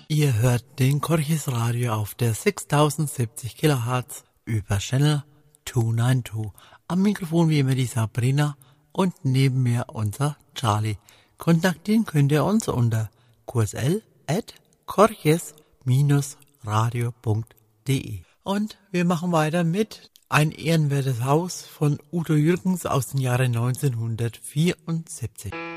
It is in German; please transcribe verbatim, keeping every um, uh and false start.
Ihr hört den Corchis Radio auf der sechstausendsiebzig Kilohertz über Channel zweihunderzweiundneunzig. Am Mikrofon wie immer die Sabrina und neben mir unser Charlie. Kontaktieren könnt ihr uns unter qsl at corchis radio punkt de. Und wir machen weiter mit Ein ehrenwertes Haus von Udo Jürgens aus dem Jahre neunzehnhundertvierundsiebzig.